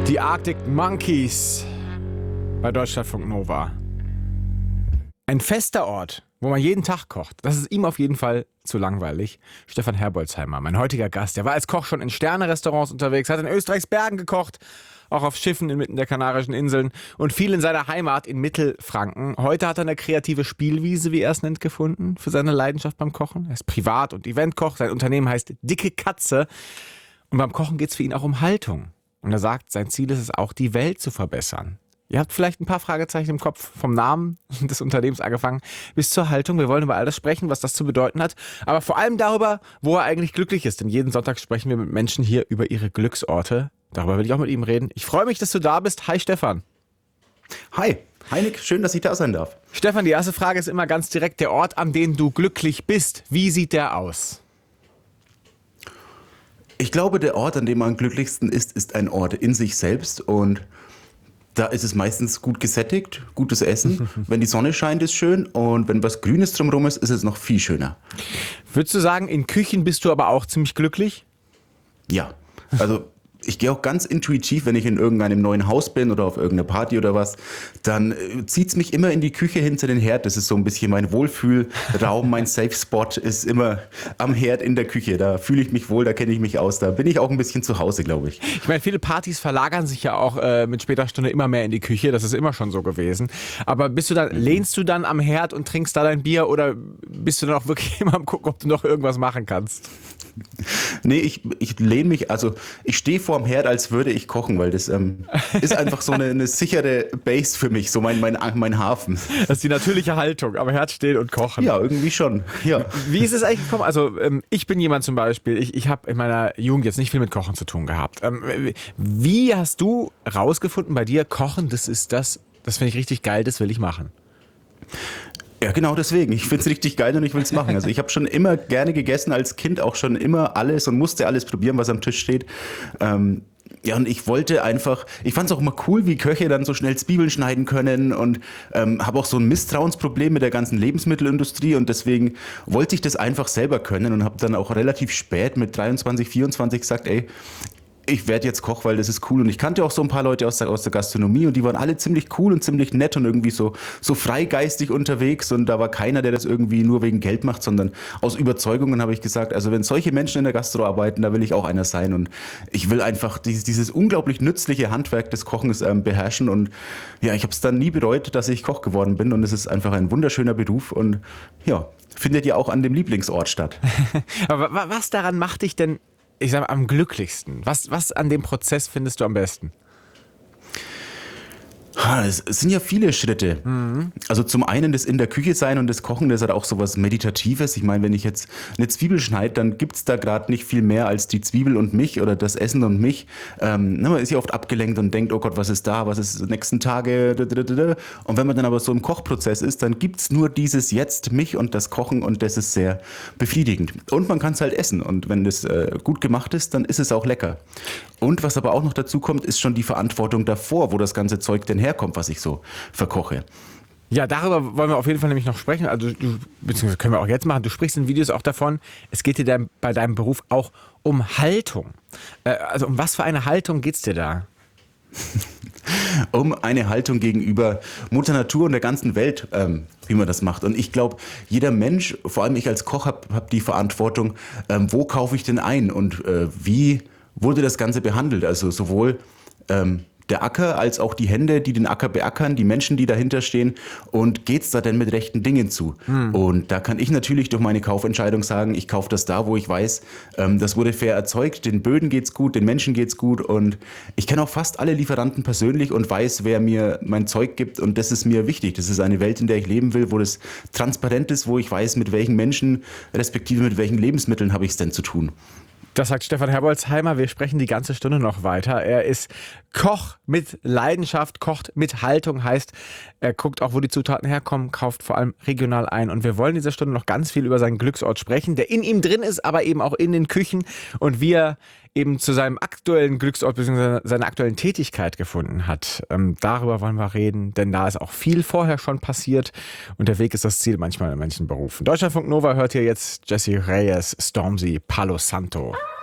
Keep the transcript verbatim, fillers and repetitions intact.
Die Arctic Monkeys bei Deutschlandfunk Nova. Ein fester Ort, wo man jeden Tag kocht. Das ist ihm auf jeden Fall zu langweilig. Stefan Herbolzheimer, mein heutiger Gast, der war als Koch schon in Sterne-Restaurants unterwegs, hat in Österreichs Bergen gekocht, auch auf Schiffen inmitten der Kanarischen Inseln und viel in seiner Heimat in Mittelfranken. Heute hat er eine kreative Spielwiese, wie er es nennt, gefunden für seine Leidenschaft beim Kochen. Er ist Privat- und Eventkoch. Sein Unternehmen heißt Dicke Katze. Und beim Kochen geht es für ihn auch um Haltung. Und er sagt, sein Ziel ist es auch, die Welt zu verbessern. Ihr habt vielleicht ein paar Fragezeichen im Kopf, vom Namen des Unternehmens angefangen bis zur Haltung. Wir wollen über all das sprechen, was das zu bedeuten hat. Aber vor allem darüber, wo er eigentlich glücklich ist. Denn jeden Sonntag sprechen wir mit Menschen hier über ihre Glücksorte. Darüber will ich auch mit ihm reden. Ich freue mich, dass du da bist. Hi Stefan. Hi, hi Nick, schön, dass ich da sein darf. Stefan, die erste Frage ist immer ganz direkt. Der Ort, an dem du glücklich bist, wie sieht der aus? Ich glaube, der Ort, an dem man am glücklichsten ist, ist ein Ort in sich selbst. Und da ist es meistens gut gesättigt, gutes Essen. Wenn die Sonne scheint, ist schön. Und wenn was Grünes drumherum ist, ist es noch viel schöner. Würdest du sagen, in Küchen bist du aber auch ziemlich glücklich? Ja, also ich gehe auch ganz intuitiv, wenn ich in irgendeinem neuen Haus bin oder auf irgendeiner Party oder was, dann zieht es mich immer in die Küche hinter den Herd. Das ist so ein bisschen mein Wohlfühlraum, mein Safe Spot ist immer am Herd in der Küche. Da fühle ich mich wohl, da kenne ich mich aus. Da bin ich auch ein bisschen zu Hause, glaube ich. Ich meine, viele Partys verlagern sich ja auch äh, mit später Stunde immer mehr in die Küche. Das ist immer schon so gewesen. Aber bist du dann, mhm. lehnst du dann am Herd und trinkst da dein Bier oder bist du dann auch wirklich immer am gucken, ob du noch irgendwas machen kannst? Nee, ich, ich lehne mich, also ich stehe vorm Herd, als würde ich kochen, weil das ähm, ist einfach so eine, eine sichere Base für mich, so mein, mein, mein Hafen. Das ist die natürliche Haltung, am Herd stehen und kochen. Ja, irgendwie schon, ja. Wie ist es eigentlich gekommen? Also ähm, ich bin jemand zum Beispiel, ich, ich habe in meiner Jugend jetzt nicht viel mit Kochen zu tun gehabt. Ähm, wie hast du rausgefunden bei dir, Kochen, das ist das, das finde ich richtig geil, das will ich machen? Ja, genau deswegen. Ich finde es richtig geil und ich will es machen. Also ich habe schon immer gerne gegessen, als Kind auch schon immer alles und musste alles probieren, was am Tisch steht. Ähm, ja, und ich wollte einfach, ich fand es auch immer cool, wie Köche dann so schnell Zwiebeln schneiden können und ähm, habe auch so ein Misstrauensproblem mit der ganzen Lebensmittelindustrie und deswegen wollte ich das einfach selber können und habe dann auch relativ spät mit dreiundzwanzig, vierundzwanzig gesagt, ey, ich werde jetzt Koch, weil das ist cool. Und ich kannte auch so ein paar Leute aus der, aus der Gastronomie und die waren alle ziemlich cool und ziemlich nett und irgendwie so, so freigeistig unterwegs. Und da war keiner, der das irgendwie nur wegen Geld macht, sondern aus Überzeugungen habe ich gesagt, also wenn solche Menschen in der Gastro arbeiten, da will ich auch einer sein. Und ich will einfach dieses, dieses unglaublich nützliche Handwerk des Kochens ähm, beherrschen. Und ja, ich habe es dann nie bereut, dass ich Koch geworden bin. Und es ist einfach ein wunderschöner Beruf und ja, findet ja auch an dem Lieblingsort statt. Aber was daran macht dich denn, ich sage mal, am glücklichsten? Was, was an dem Prozess findest du am besten? Es sind ja viele Schritte. Mhm. Also zum einen das in der Küche sein und das Kochen, das hat auch so was Meditatives. Ich meine, wenn ich jetzt eine Zwiebel schneide, dann gibt es da gerade nicht viel mehr als die Zwiebel und mich oder das Essen und mich. Ähm, man ist ja oft abgelenkt und denkt, oh Gott, was ist da, was ist die nächsten Tage. Und wenn man dann aber so im Kochprozess ist, dann gibt es nur dieses Jetzt, mich und das Kochen und das ist sehr befriedigend. Und man kann es halt essen und wenn das äh, gut gemacht ist, dann ist es auch lecker. Und was aber auch noch dazu kommt, ist schon die Verantwortung davor, wo das ganze Zeug denn herkommt, was ich so verkoche. Ja, darüber wollen wir auf jeden Fall nämlich noch sprechen. Also du, beziehungsweise können wir auch jetzt machen. Du sprichst in Videos auch davon, es geht dir dein, bei deinem Beruf auch um Haltung. Äh, also um was für eine Haltung geht's dir da? Um eine Haltung gegenüber Mutter Natur und der ganzen Welt, ähm, wie man das macht. Und ich glaube, jeder Mensch, vor allem ich als Koch, habe hab die Verantwortung, ähm, wo kaufe ich denn ein und äh, wie wurde das Ganze behandelt? Also sowohl ähm, der Acker als auch die Hände, die den Acker beackern, die Menschen, die dahinter stehen. Und geht's da denn mit rechten Dingen zu? Hm. Und da kann ich natürlich durch meine Kaufentscheidung sagen, ich kaufe das da, wo ich weiß, ähm, das wurde fair erzeugt, den Böden geht's gut, den Menschen geht's gut. Und ich kenne auch fast alle Lieferanten persönlich und weiß, wer mir mein Zeug gibt. Und das ist mir wichtig. Das ist eine Welt, in der ich leben will, wo das transparent ist, wo ich weiß, mit welchen Menschen, respektive mit welchen Lebensmitteln habe ich es denn zu tun. Das sagt Stefan Herbolzheimer. Wir sprechen die ganze Stunde noch weiter. Er ist Koch mit Leidenschaft, kocht mit Haltung, heißt, er guckt auch, wo die Zutaten herkommen, kauft vor allem regional ein. Und wir wollen in dieser Stunde noch ganz viel über seinen Glücksort sprechen, der in ihm drin ist, aber eben auch in den Küchen und wie er eben zu seinem aktuellen Glücksort bzw. seiner aktuellen Tätigkeit gefunden hat. Ähm, darüber wollen wir reden, denn da ist auch viel vorher schon passiert und der Weg ist das Ziel manchmal in manchen Berufen. Deutschlandfunk Nova hört hier jetzt Jessie Reyes, Stormzy, Palo Santo.